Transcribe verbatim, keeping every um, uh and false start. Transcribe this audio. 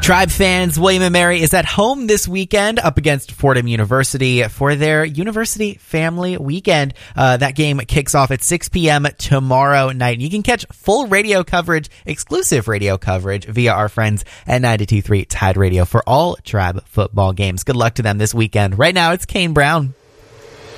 Tribe fans, William and Mary is at home this weekend up against Fordham University for their University Family Weekend. Uh, that game kicks off at six p.m. tomorrow night. You can catch full radio coverage, exclusive radio coverage via our friends at ninety-two point three Tide Radio for all Tribe football games. Good luck to them this weekend. Right now, it's Kane Brown.